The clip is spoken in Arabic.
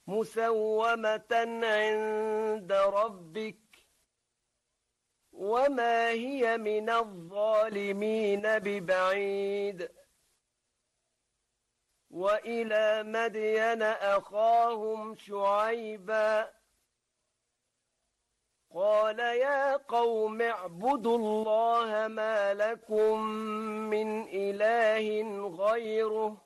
مسومة عند ربك وما هي من الظالمين ببعيد. وإلى مدين أخاهم شعيبا قال يا قوم اعبدوا الله ما لكم من إله غيره